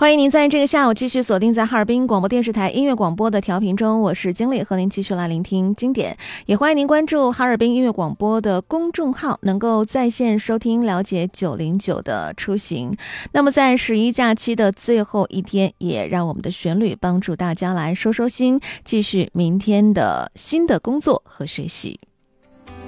欢迎您在这个下午继续锁定在哈尔滨广播电视台音乐广播的调频中，我是经理，和您继续来聆听经典。也欢迎您关注哈尔滨音乐广播的公众号，能够在线收听了解909的出行。那么在11假期的最后一天，也让我们的旋律帮助大家来收收心，继续明天的新的工作和学习。